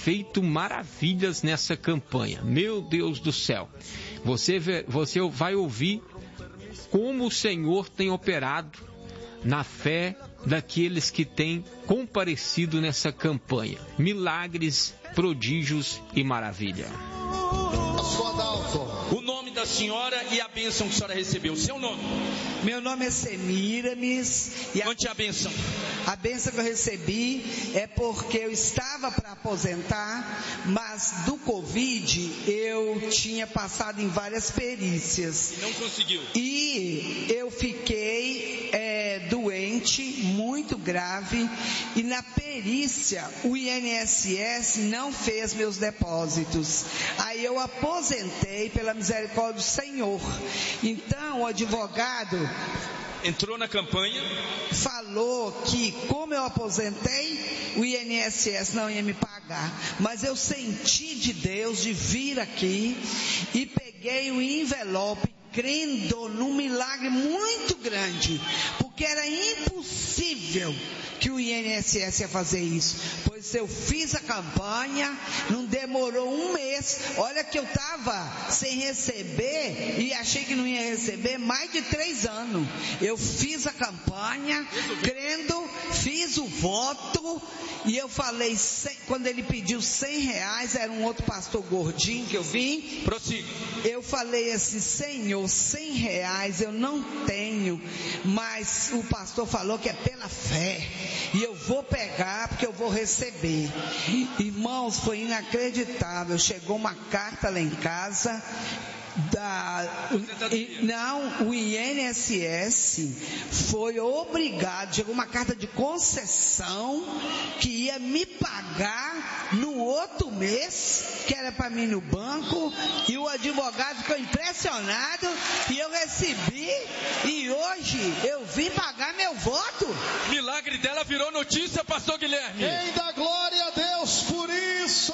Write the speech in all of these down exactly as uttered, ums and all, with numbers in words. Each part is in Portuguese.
feito maravilhas nessa campanha. Meu Deus do céu. Você, você vai ouvir como o Senhor tem operado na fé daqueles que têm comparecido nessa campanha. Milagres, prodígios e maravilha. O nome da senhora e a bênção que a senhora recebeu. Seu nome? Meu nome é Semiramis. E a... Conte a bênção. A bênção que eu recebi é porque eu estava para aposentar, mas do Covid eu tinha passado em várias perícias. E não conseguiu. E eu fiquei é, doente, muito grave, e na perícia o I N S S não fez meus depósitos. Aí eu aposentei pela misericórdia do Senhor. Então o advogado entrou na campanha, falou que como eu aposentei, o I N S S não ia me pagar, mas eu senti de Deus de vir aqui e peguei o envelope crendo num milagre muito grande, porque era impossível que o I N S S ia fazer isso, pois eu fiz a campanha, não demorou um mês, olha que eu estava sem receber e achei que não ia receber mais de três anos, eu fiz a campanha, crendo, fiz o voto, e eu falei, quando ele pediu cem reais, era um outro pastor gordinho que eu vim, prossiga. Eu falei assim, Senhor, cem reais eu não tenho, mas o pastor falou que é pela fé, e eu vou pegar porque eu vou receber. Irmãos, foi inacreditável. Chegou uma carta lá em casa da, não, o I N S S foi obrigado, chegou uma carta de concessão que ia me pagar no outro mês, que era para mim no banco, e o advogado ficou impressionado, e eu recebi, e hoje eu vim pagar meu voto. Milagre dela virou notícia, pastor Guilherme. Quem dá glória a Deus por isso?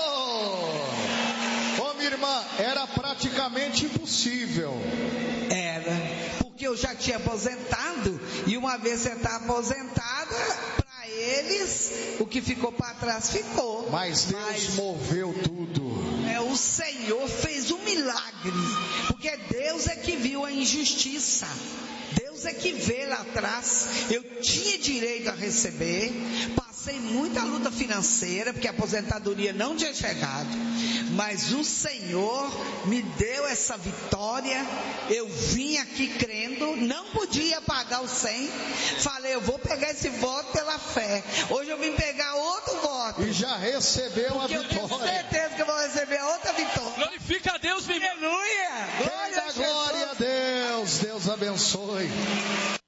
Ô minha irmã, era praticamente impossível. Era, porque eu já tinha aposentado, e uma vez você está aposentada, para eles, o que ficou para trás ficou. Mas Deus Mas, moveu tudo. É, o Senhor fez um milagre, porque Deus é que viu a injustiça. Deus é que vê lá atrás. Eu tinha direito a receber, passei muita luta financeira, porque a aposentadoria não tinha chegado, mas o Senhor me deu essa vitória. Eu vim aqui crendo, não podia pagar o cem, falei, eu vou pegar esse voto pela fé. Hoje eu vim pegar outro voto. E já recebeu a vitória. Eu tenho certeza que eu vou receber a outra vitória. Glorifica a Deus, meu irmão. Aleluia! Glória, glória a Deus. Deus abençoe.